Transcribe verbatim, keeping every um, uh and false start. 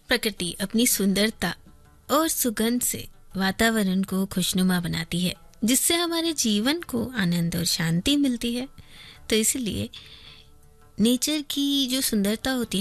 प्रकृति अपनी सुंदरता और सुगंध से वातावरण को खुशनुमा बनाती है, जिससे हमारे जीवन को आनंद और शांति मिलती है। तो इसलिए नेचर की जो सुंदरता होती है